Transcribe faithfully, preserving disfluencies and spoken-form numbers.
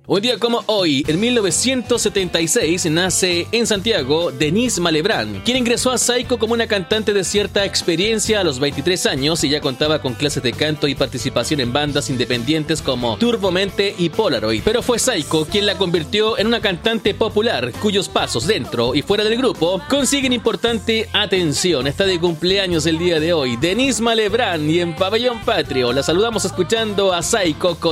Un día como hoy, en mil novecientos setenta y seis, nace en Santiago Denise Malebran, quien ingresó a Saiko como una cantante de cierta experiencia a los veintitrés años y ya contaba con clases de canto y participación en bandas independientes como Turbomente y Polaroid. Pero fue Saiko quien la convirtió en una cantante popular, cuyos pasos dentro y fuera del grupo consiguen importante atención. Está de cumpleaños el día de hoy Denise Malebran, y en Pabellón Patrio la saludamos escuchando a Saiko con